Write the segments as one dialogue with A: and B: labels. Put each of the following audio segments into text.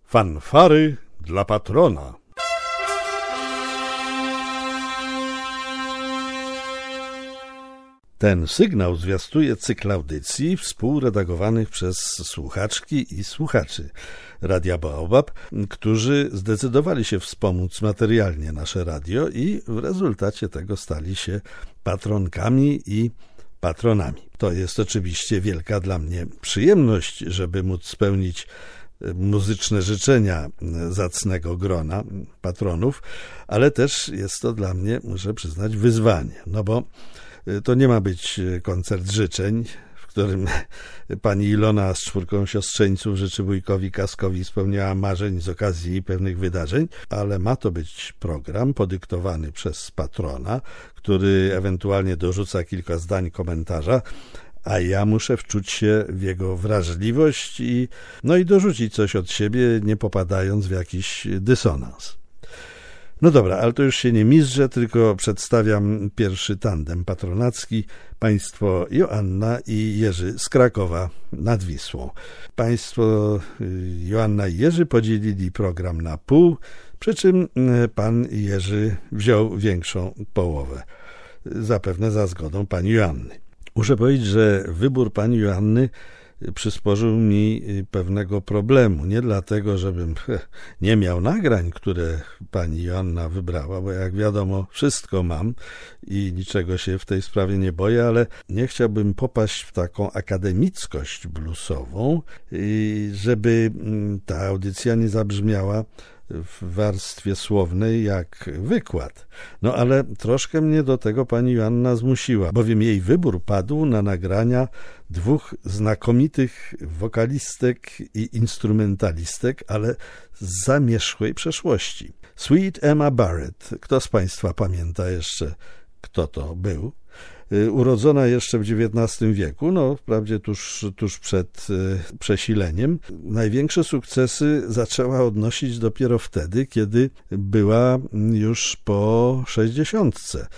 A: Fanfary dla patrona. Ten sygnał zwiastuje cykl audycji współredagowanych przez słuchaczki i słuchaczy Radia Baobab, którzy zdecydowali się wspomóc materialnie nasze radio i w rezultacie tego stali się patronkami i patronami. To jest oczywiście wielka dla mnie przyjemność, żeby móc spełnić muzyczne życzenia zacnego grona patronów, ale też jest to dla mnie, muszę przyznać, wyzwanie, bo to nie ma być koncert życzeń, w którym pani Ilona z 4 siostrzeńców życzy wujkowi Kaskowi spełniała marzeń z okazji pewnych wydarzeń, ale ma to być program podyktowany przez patrona, który ewentualnie dorzuca kilka zdań komentarza, a ja muszę wczuć się w jego wrażliwość i dorzucić coś od siebie, nie popadając w jakiś dysonans. No dobra, ale to już się nie mizdrzę, tylko przedstawiam pierwszy tandem patronacki, państwo Joanna i Jerzy z Krakowa nad Wisłą. Państwo Joanna i Jerzy podzielili program na pół, przy czym pan Jerzy wziął większą połowę, zapewne za zgodą pani Joanny. Muszę powiedzieć, że wybór pani Joanny przysporzył mi pewnego problemu. Nie dlatego, żebym nie miał nagrań, które pani Joanna wybrała, bo jak wiadomo wszystko mam i niczego się w tej sprawie nie boję, ale nie chciałbym popaść w taką akademickość bluesową, żeby ta audycja nie zabrzmiała w warstwie słownej jak wykład. Ale troszkę mnie do tego pani Joanna zmusiła, bowiem jej wybór padł na nagrania 2 znakomitych wokalistek i instrumentalistek, ale z zamierzchłej przeszłości. Sweet Emma Barrett. Kto z państwa pamięta jeszcze, kto to był? Urodzona jeszcze w XIX wieku, wprawdzie tuż przed przesileniem. Największe sukcesy zaczęła odnosić dopiero wtedy, kiedy była już po 60,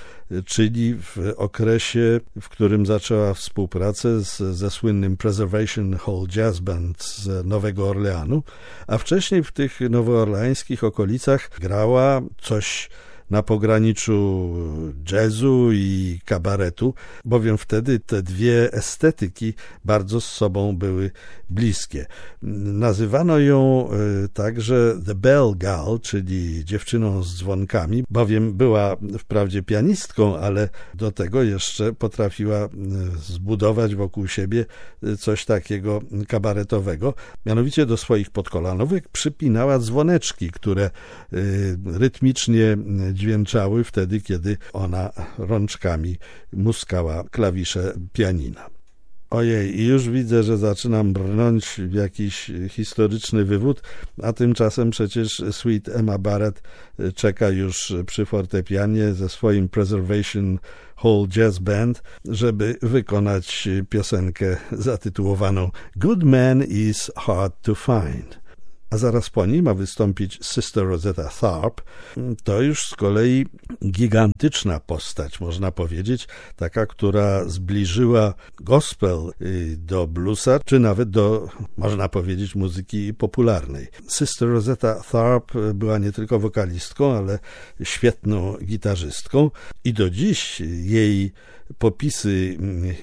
A: czyli w okresie, w którym zaczęła współpracę ze słynnym Preservation Hall Jazz Band z Nowego Orleanu, a wcześniej w tych nowoorleańskich okolicach grała coś na pograniczu jazzu i kabaretu, bowiem wtedy te dwie estetyki bardzo z sobą były bliskie. Nazywano ją także The Bell Gal, czyli dziewczyną z dzwonkami, bowiem była wprawdzie pianistką, ale do tego jeszcze potrafiła zbudować wokół siebie coś takiego kabaretowego. Mianowicie do swoich podkolanówek przypinała dzwoneczki, które rytmicznie dźwięczały wtedy, kiedy ona rączkami muskała klawisze pianina. Ojej, i już widzę, że zaczynam brnąć w jakiś historyczny wywód, a tymczasem przecież Sweet Emma Barrett czeka już przy fortepianie ze swoim Preservation Hall Jazz Band, żeby wykonać piosenkę zatytułowaną Good Man is Hard to Find. A zaraz po niej ma wystąpić Sister Rosetta Tharpe. To już z kolei gigantyczna postać, można powiedzieć, taka, która zbliżyła gospel do bluesa, czy nawet do, można powiedzieć, muzyki popularnej. Sister Rosetta Tharpe była nie tylko wokalistką, ale świetną gitarzystką i do dziś jej popisy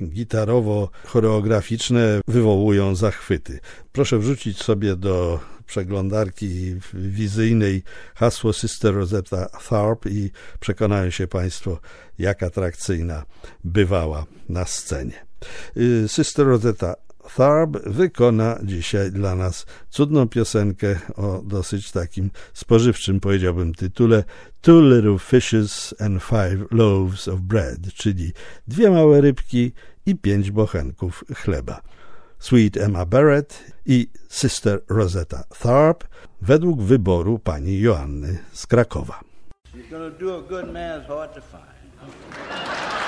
A: gitarowo-choreograficzne wywołują zachwyty. Proszę wrzucić sobie do przeglądarki wizyjnej hasło Sister Rosetta Tharpe i przekonają się państwo, jak atrakcyjna bywała na scenie. Sister Rosetta Tharpe wykona dzisiaj dla nas cudną piosenkę o dosyć takim spożywczym, powiedziałbym, tytule Two Little Fishes and 5 Loaves of Bread, czyli 2 małe rybki i 5 bochenków chleba. Sweet Emma Barrett i Sister Rosetta Tharpe według wyboru pani Joanny z Krakowa.